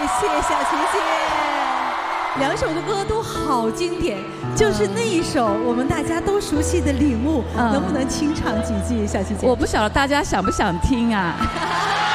谢小琪姐。两首的歌都好经典，就是那一首我们大家都熟悉的《领悟》，能不能清唱几句，小琪姐？ 我不晓得大家想不想听啊。